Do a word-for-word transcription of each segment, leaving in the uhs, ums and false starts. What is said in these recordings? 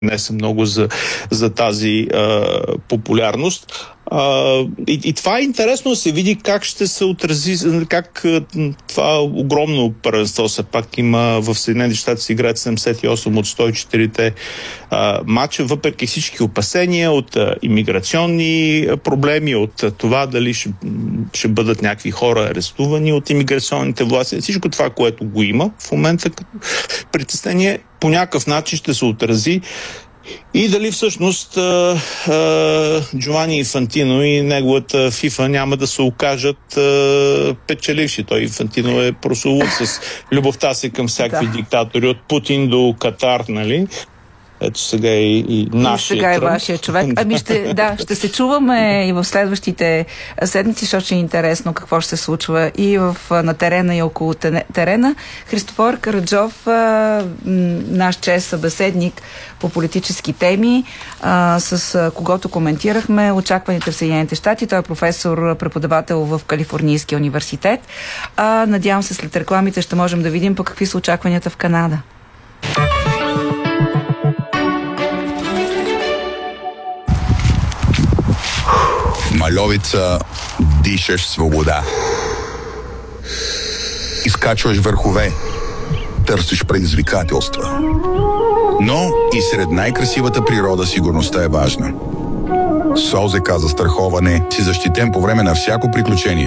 не са много за, за тази а, популярност. А, и, и това е интересно да се види как ще се отрази, как това огромно първенство все пак има в Съединените щати се играят седемдесет и осем от сто и четири матча, въпреки всички опасения от а, имиграционни проблеми, от а, това дали ще, ще бъдат някакви хора арестувани от имиграционните власти. Всичко това, което го има в момента като притеснение, по някакъв начин ще се отрази и дали всъщност а, а, Джовани Инфантино и неговата ФИФА няма да се окажат а, печеливши. Той Инфантино е прословут с любовта си към всякакви да. диктатори, от Путин до Катар, нали? Ето сега и, и нашия и сега Тръмп. И вашия човек. Ами ще, да, ще се чуваме и в следващите седмици, защото ще е интересно какво ще се случва и в, на терена и около терена. Христофор Караджов, наш чест събеседник по политически теми, с когото коментирахме очакваните в Съединените щати. Той е професор, преподавател в Калифорнийския университет. Надявам се след рекламите ще можем да видим по какви са очакванията в Канада. В Мальовица дишаш свобода. Изкачваш върхове, търсиш предизвикателства. Но и сред най-красивата природа сигурността е важна. С ОЗК застраховане си защитен по време на всяко приключение.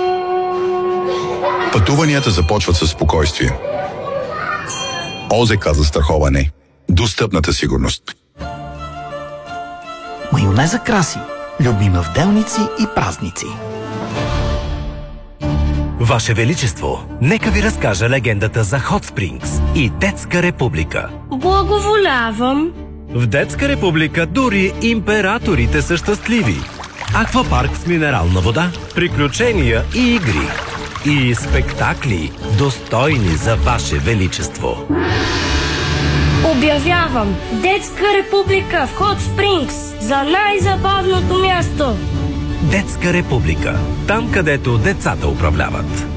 Пътуванията започват със спокойствие. ОЗК застраховане. Достъпната сигурност. Майонеза краси. Любима в делници и празници. Ваше Величество, нека ви разкажа легендата за Hot Springs и Детска република. Благоволявам. В Детска република дори императорите са щастливи. Аквапарк с минерална вода, приключения и игри. И спектакли, достойни за Ваше Величество. Обявявам Детска република в Hot Springs за най-забавното място. Детска република. Там, където децата управляват.